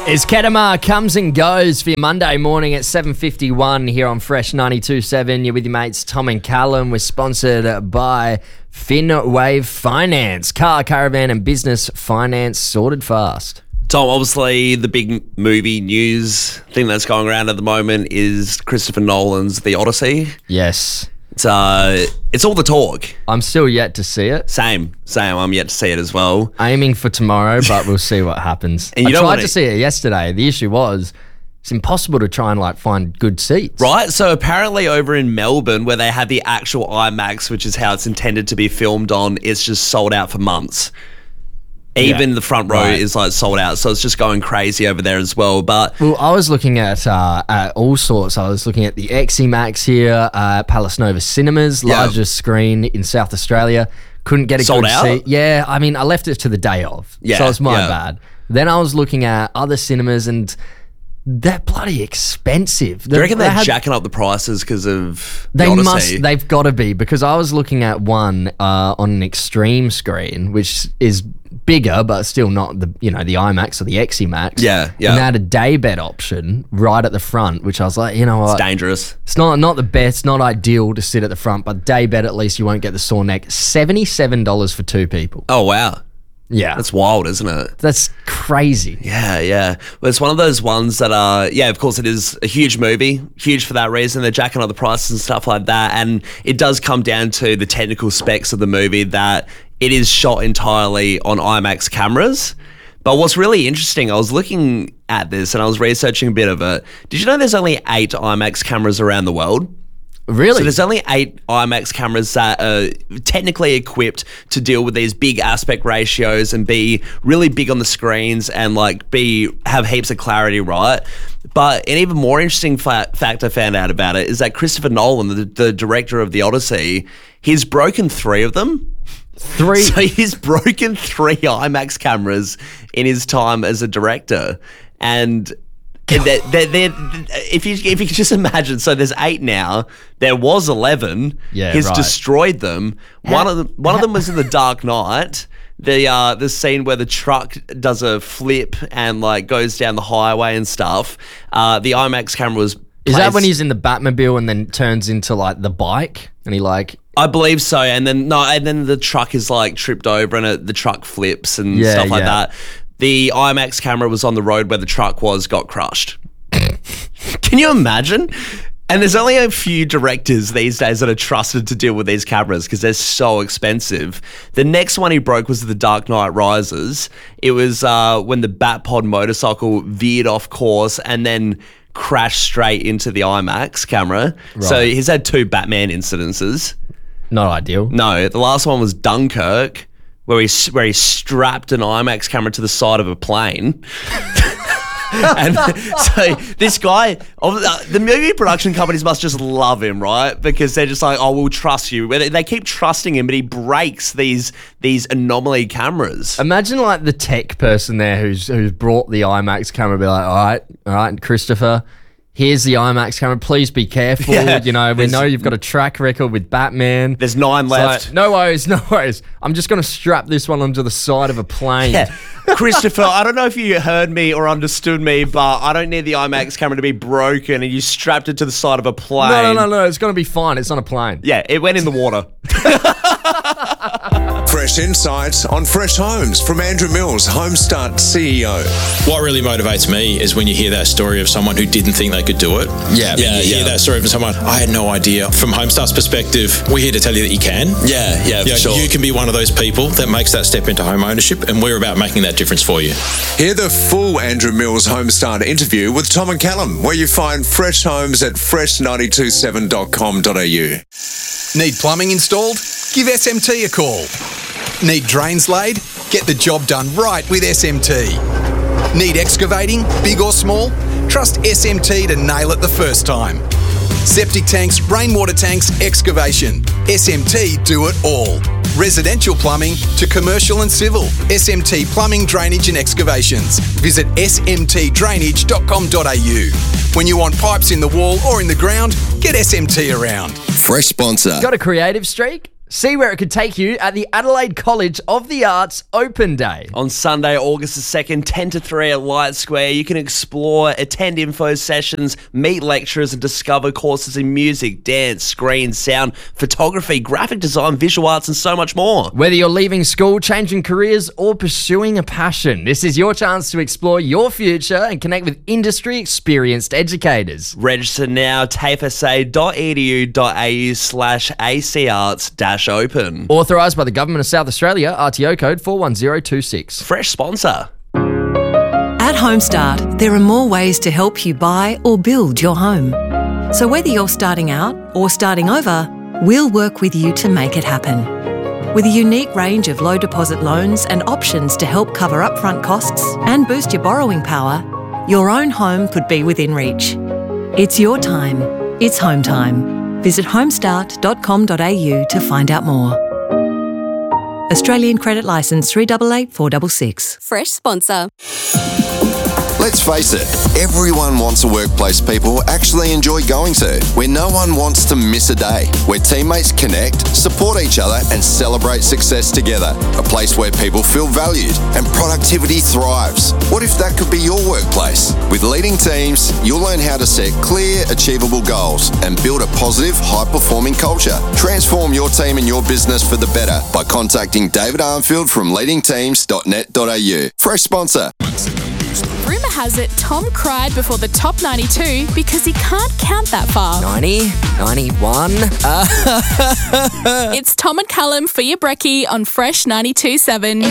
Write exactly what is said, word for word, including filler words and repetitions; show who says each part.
Speaker 1: As Kedamar comes and goes for your Monday morning at seven fifty-one here on Fresh ninety-two point seven. You're with your mates Tom and Callum. We're sponsored by Finwave Finance. Car, caravan and business finance sorted fast.
Speaker 2: Tom, obviously the big movie news thing that's going around at the moment is Christopher Nolan's The Odyssey.
Speaker 1: Yes.
Speaker 2: It's, uh, it's all the talk.
Speaker 1: I'm still yet to see it.
Speaker 2: Same, same. I'm yet to see it as well.
Speaker 1: Aiming for tomorrow, but we'll see what happens.
Speaker 2: And you
Speaker 1: I
Speaker 2: don't
Speaker 1: tried
Speaker 2: wanna-
Speaker 1: to see it yesterday. The issue was it's impossible to try and like find good seats.
Speaker 2: Right? So apparently over in Melbourne where they have the actual IMAX, which is how it's intended to be filmed on, it's just sold out for months. Even
Speaker 1: Yeah,
Speaker 2: the front row
Speaker 1: right.
Speaker 2: is like sold out. So it's just going crazy over there as well. But
Speaker 1: Well, I was looking at, uh, at all sorts. I was looking at the X E Max here, uh, Palace Nova Cinemas,
Speaker 2: Yeah.
Speaker 1: largest screen in South Australia. Couldn't get a
Speaker 2: Sold
Speaker 1: good
Speaker 2: out?
Speaker 1: seat. Yeah, I mean, I left it to the day of.
Speaker 2: Yeah,
Speaker 1: So it's my
Speaker 2: yeah.
Speaker 1: bad. Then I was looking at other cinemas and they're bloody expensive.
Speaker 2: do you reckon
Speaker 1: They
Speaker 2: they're
Speaker 1: had-
Speaker 2: jacking up the prices because of
Speaker 1: They
Speaker 2: The Odyssey?
Speaker 1: must. They've got to be, because I was looking at one uh, on an extreme screen, which is bigger, but still not the you know the IMAX or the X E Max.
Speaker 2: Yeah, yeah.
Speaker 1: And they had a day bed option right at the front, which I was like, you know what,
Speaker 2: It's dangerous.
Speaker 1: it's not not the best, not ideal to sit at the front, but day bed at least you won't get the sore neck. Seventy-seven dollars for two people.
Speaker 2: Oh, wow.
Speaker 1: Yeah,
Speaker 2: That's wild, isn't it?
Speaker 1: that's crazy.
Speaker 2: Yeah, yeah. Well, it's one of those ones that are, yeah, of course it is a huge movie, huge for that reason. They're jacking up the prices and stuff like that. And it does come down to the technical specs of the movie that it is shot entirely on IMAX cameras. But what's really interesting, I was looking at this and I was researching a bit of it. Did you know there's only eight IMAX cameras around the world?
Speaker 1: Really?
Speaker 2: So there's only eight IMAX cameras that are technically equipped to deal with these big aspect ratios and be really big on the screens and like be have heaps of clarity, right? But an even more interesting fa- fact I found out about it is that Christopher Nolan, the, the director of The Odyssey, he's broken three of them.
Speaker 1: Three.
Speaker 2: So he's broken three IMAX cameras in his time as a director. And they're, they're, they're, if you if you can just imagine, so there's eight now. There was eleven.
Speaker 1: Yeah,
Speaker 2: he's
Speaker 1: right.
Speaker 2: destroyed them. One of them, one of them was in The Dark Knight. The uh, the scene where the truck does a flip and like goes down the highway and stuff. Uh, the IMAX camera was.
Speaker 1: Is that
Speaker 2: placed-
Speaker 1: when he's in the Batmobile and then turns into like the bike and he like?
Speaker 2: I believe so, and then no, and then the truck is like tripped over and it, the truck flips and
Speaker 1: Yeah,
Speaker 2: stuff like
Speaker 1: yeah.
Speaker 2: that. The IMAX camera was on the road where the truck was, got crushed. Can you imagine? And there's only a few directors these days that are trusted to deal with these cameras because they're so expensive. The next one he broke was The Dark Knight Rises. It was uh, when the Batpod motorcycle veered off course and then crashed straight into the IMAX camera. So
Speaker 1: Right.
Speaker 2: he's had two Batman incidences.
Speaker 1: Not ideal.
Speaker 2: No, the last one was Dunkirk, where he where he strapped an IMAX camera to the side of a plane. And so this guy, uh, the movie production companies must just love him, right? Because they're just like, oh, we'll trust you. They, they keep trusting him, but he breaks these these anomaly cameras.
Speaker 1: Imagine like the tech person there who's who's brought the IMAX camera, be like, all right, all right, Christopher, here's the IMAX camera. Please be careful.
Speaker 2: Yeah,
Speaker 1: you know, we
Speaker 2: there's-
Speaker 1: know you've got a track record with Batman.
Speaker 2: There's nine
Speaker 1: It's
Speaker 2: left.
Speaker 1: like, no worries, no worries. I'm just going to strap this one onto the side of a plane.
Speaker 2: Yeah. Christopher, I don't know if you heard me or understood me, but I don't need the IMAX camera to be broken and you strapped it to the side of a plane.
Speaker 1: No, no, no, no. It's going to be fine. It's on a plane.
Speaker 2: Yeah, it went in the water.
Speaker 3: Fresh insights on Fresh Homes from Andrew Mills, Homestart C E O.
Speaker 4: What really motivates me is when you hear that story of someone who didn't think they could do it.
Speaker 5: Yeah,
Speaker 4: yeah. You
Speaker 5: yeah.
Speaker 4: hear that story from someone, I had no idea. From Homestar's perspective, we're here to tell you that you can.
Speaker 5: Yeah, yeah,
Speaker 4: You know,
Speaker 5: for sure.
Speaker 4: you can be one of those people that makes that step into home ownership, and we're about making that difference for you.
Speaker 3: Hear the full Andrew Mills Homestart interview with Tom and Callum, where you find Fresh Homes at fresh nine two seven dot com dot a u.
Speaker 6: Need plumbing installed? Give S M T a call. Need drains laid? Get the job done right with S M T. Need excavating, big or small? Trust S M T to nail it the first time. Septic tanks, rainwater tanks, excavation. S M T do it all. Residential plumbing to commercial and civil. S M T Plumbing, Drainage and Excavations. Visit s m t drainage dot com dot a u. When you want pipes in the wall or in the ground, get S M T around.
Speaker 5: Fresh sponsor.
Speaker 1: Got a creative streak? See where it could take you at the Adelaide College of the Arts Open Day.
Speaker 2: On Sunday, August the second, ten to three at Light Square, you can explore, attend info sessions, meet lecturers and discover courses in music, dance, screen, sound, photography, graphic design, visual arts and so much more.
Speaker 1: Whether you're leaving school, changing careers or pursuing a passion, this is your chance to explore your future and connect with industry experienced educators.
Speaker 2: Register now, tafsa.edu.au slash acarts dash open.
Speaker 1: Authorised by the Government of South Australia, R T O code four one zero two six.
Speaker 2: Fresh sponsor.
Speaker 5: At Homestart, there are more ways to help you buy or build your home. So whether you're starting out or starting over, we'll work with you to make it happen. With a unique range of low deposit loans and options to help cover upfront costs and boost your borrowing power, your own home could be within reach. It's your time. It's home time. Visit homestart dot com dot a u to find out more. Australian Credit Licence three eight eight four six six.
Speaker 7: Fresh sponsor.
Speaker 8: Let's face it, everyone wants a workplace people actually enjoy going to, where no one wants to miss a day, where teammates connect, support each other and celebrate success together. A place where people feel valued and productivity thrives. What if that could be your workplace? With Leading Teams, you'll learn how to set clear, achievable goals and build a positive, high-performing culture. Transform your team and your business for the better by contacting David Armfield from leading teams dot net dot a u. Fresh sponsor.
Speaker 7: Rumour has it Tom cried before the top ninety-two because he can't count that far.
Speaker 1: ninety, ninety-one.
Speaker 7: It's Tom and Callum for your brekkie on Fresh ninety-two seven.